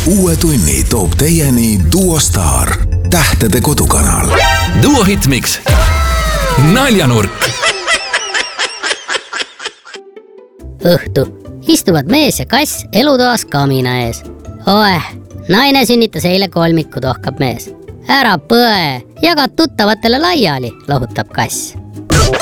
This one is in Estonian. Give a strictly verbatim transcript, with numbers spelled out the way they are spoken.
uue tunni toob teieni Duo Star, Tähtede kodukanal. Duo Hitmix. Naljanurk. Õhtu. Istuvad mees ja kass elutoas kamina ees. Oeh, naine sünnitas eile kolmiku, tohkab mees. Ära põe, jagad tuttavatele laiali, lohutab kass.